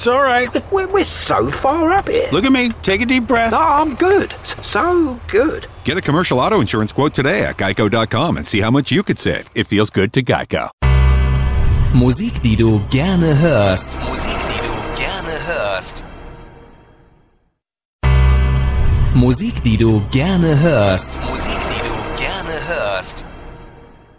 It's all right. We're so far up here. Look at me. Take a deep breath. No, I'm good. So good. Get a commercial auto insurance quote today at geico.com and see how much you could save. It feels good to Geico. Musik, die du gerne hörst. Musik, die du gerne hörst. Musik, die du gerne hörst. Musik, die